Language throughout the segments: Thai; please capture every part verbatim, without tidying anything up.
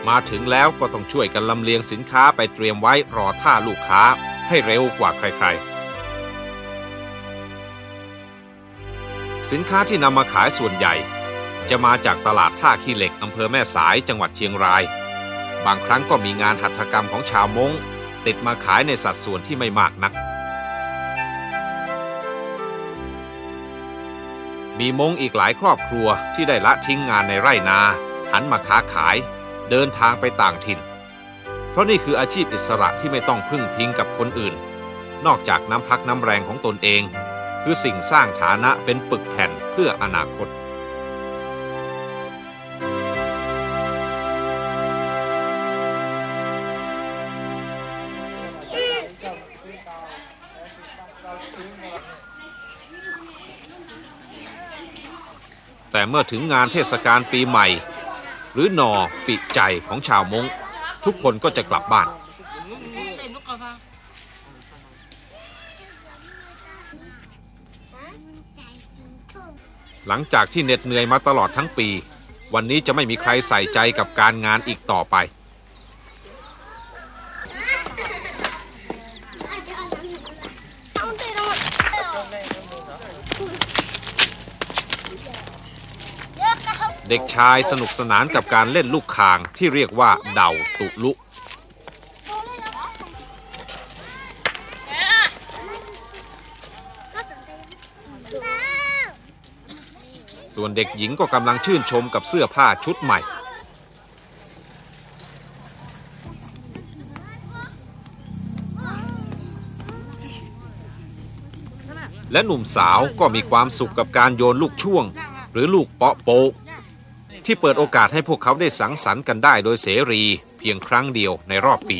มาถึงแล้วก็ต้องช่วยกันลำเลียงสินค้าไปเตรียมไว้รอท่าลูกค้าให้เร็วกว่าใครๆสินค้าที่นำมาขายส่วนใหญ่จะมาจากตลาดท่าขี้เหล็กอำเภอแม่สายจังหวัดเชียงรายบางครั้งก็มีงานหัตถกรรมของชาวม้งติดมาขายในสัดส่วนที่ไม่มากนักมีม้งอีกหลายครอบครัวที่ได้ละทิ้งงานในไร่นาหันมาค้าขายเดินทางไปต่างถิ่นเพราะนี่คืออาชีพอิสระที่ไม่ต้องพึ่งพิงกับคนอื่นนอกจากน้ำพักน้ำแรงของตนเองคือสิ่งสร้างฐานะเป็นปึกแผ่นเพื่ออนาคตแต่เมื่อถึงงานเทศกาลปีใหม่หรือหนอปิใจของชาวม้งทุกคนก็จะกลับบ้านหลังจากที่เหน็ดเหนื่อยมาตลอดทั้งปีวันนี้จะไม่มีใครใส่ใจกับการงานอีกต่อไปเด็กชายสนุกสนานกับการเล่นลูกคางที่เรียกว่าเด่าตุลุส่วนเด็กหญิงก็กำลังชื่นชมกับเสื้อผ้าชุดใหม่และหนุ่มสาวก็มีความสุขกับการโยนลูกช่วงหรือลูกเปาะโปะที่เปิดโอกาสให้พวกเขาได้สังสรรค์กันได้โดยเสรีเพียงครั้งเดียวในรอบปี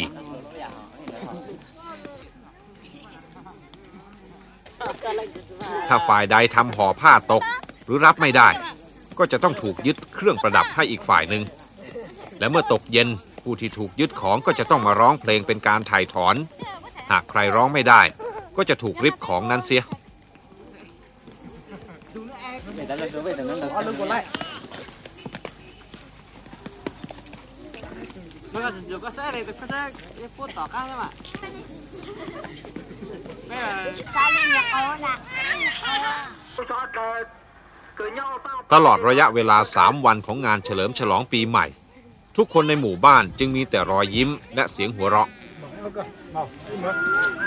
ถ้าฝ่ายใดทำห่อผ้าตกหรือรับไม่ได้ก็จะต้องถูกยึดเครื่องประดับให้อีกฝ่ายหนึ่งและเมื่อตกเย็นผู้ที่ถูกยึดของก็จะต้องมาร้องเพลงเป็นการไถ่ถอนหากใครร้องไม่ได้ก็จะถูกริบของนั้นเสียตลอดระยะเวลาสามวันของงานเฉลิมฉลองปีใหม่ทุกคนในหมู่บ้านจึงมีแต่รอยยิ้มและเสียงหัวเราะ